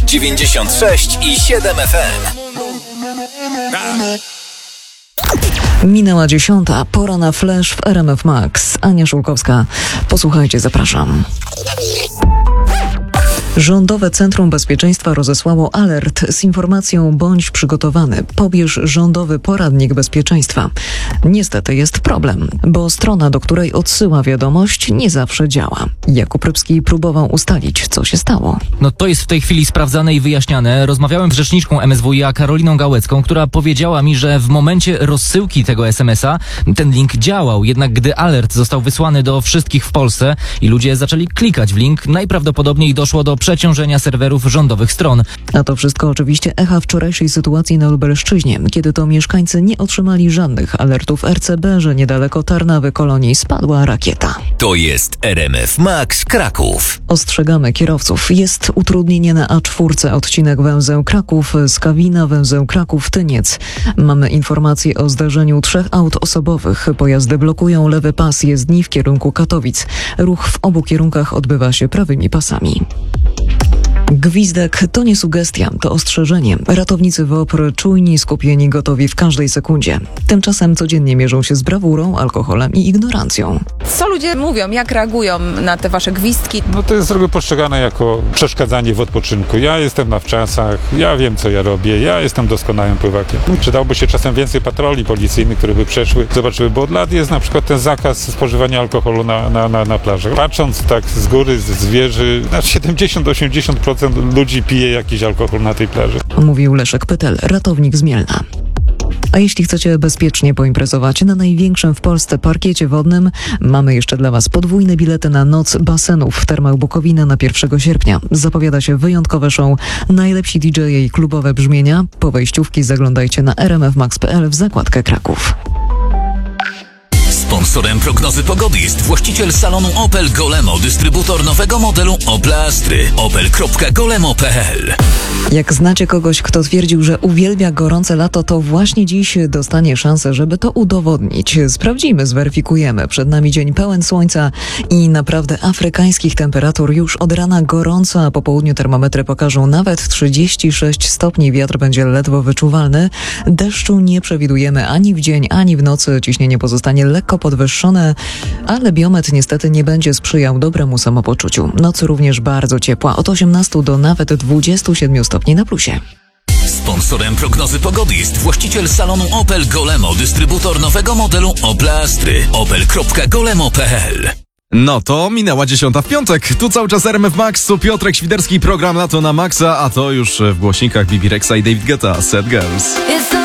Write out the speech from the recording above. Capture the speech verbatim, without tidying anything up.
dziewięćdziesiąt sześć i siedem F M. Minęła dziesiąta, pora na flash w R M F Max. Ania Szulkowska. Posłuchajcie, zapraszam. Rządowe Centrum Bezpieczeństwa rozesłało alert z informacją: bądź przygotowany, pobierz rządowy poradnik bezpieczeństwa. Niestety jest problem, bo strona, do której odsyła wiadomość, nie zawsze działa. Jakub Rybski próbował ustalić, co się stało. No to jest w tej chwili sprawdzane i wyjaśniane. Rozmawiałem z rzeczniczką M S W iA Karoliną Gałecką, która powiedziała mi, że w momencie rozsyłki tego es em es a ten link działał, jednak gdy alert został wysłany do wszystkich w Polsce i ludzie zaczęli klikać w link, najprawdopodobniej doszło do przeciążenia serwerów rządowych stron. A to wszystko oczywiście echa wczorajszej sytuacji na Lubelszczyźnie, kiedy to mieszkańcy nie otrzymali żadnych alertów R C B, że niedaleko Tarnawy Kolonii spadła rakieta. To jest R M F Max Kraków. Ostrzegamy kierowców. Jest utrudnienie na A cztery, odcinek węzeł Kraków, Skawina, węzeł Kraków-Tyniec. Mamy informacje o zdarzeniu trzech aut osobowych. Pojazdy blokują lewy pas jezdni w kierunku Katowic. Ruch w obu kierunkach odbywa się prawymi pasami. Gwizdek to nie sugestia, to ostrzeżenie. Ratownicy W O P R czujni, skupieni, gotowi w każdej sekundzie. Tymczasem codziennie mierzą się z brawurą, alkoholem i ignorancją. Co ludzie mówią, jak reagują na te wasze gwizdki? No to jest z reguły postrzegane jako przeszkadzanie w odpoczynku. Ja jestem na wczasach, ja wiem, co ja robię, ja jestem doskonałym pływakiem. Przydałoby się czasem więcej patroli policyjnych, które by przeszły, zobaczyły, bo od lat jest na przykład ten zakaz spożywania alkoholu na, na, na, na plaży. Patrząc tak z góry, z wieży, na siedemdziesiąt do osiemdziesięciu procent ludzi pije jakiś alkohol na tej plaży. Mówił Leszek Pytel, ratownik z Mielna. A jeśli chcecie bezpiecznie poimprezować na największym w Polsce parkiecie wodnym, mamy jeszcze dla Was podwójne bilety na Noc Basenów w Termach Bukowina na pierwszego sierpnia. Zapowiada się wyjątkowe show, najlepsi D J e i klubowe brzmienia. Po wejściówki zaglądajcie na r m f max kropka p l w zakładkę Kraków. Sponsorem prognozy pogody jest właściciel salonu Opel Golemo, dystrybutor nowego modelu Opla Astry. opel kropka golemo kropka p l. Jak znacie kogoś, kto twierdził, że uwielbia gorące lato, to właśnie dziś dostanie szansę, żeby to udowodnić. Sprawdzimy, zweryfikujemy. Przed nami dzień pełen słońca i naprawdę afrykańskich temperatur. Już od rana gorąco, a po południu termometry pokażą nawet trzydzieści sześć stopni. Wiatr będzie ledwo wyczuwalny. Deszczu nie przewidujemy ani w dzień, ani w nocy. Ciśnienie pozostanie lekko podwyższone, ale biometr niestety nie będzie sprzyjał dobremu samopoczuciu. Noc również bardzo ciepła, od osiemnastu do nawet dwudziestu siedmiu stopni na plusie. Sponsorem prognozy pogody jest właściciel salonu Opel Golemo, dystrybutor nowego modelu Opla Astry. opel kropka golemo kropka p l. No to minęła dziesiąta w piątek. Tu cały czas R M F Max, tu Piotrek Świderski, program Lato na Maxa, a to już w głośnikach Bibi Rexa i David Guetta, Sad Girls.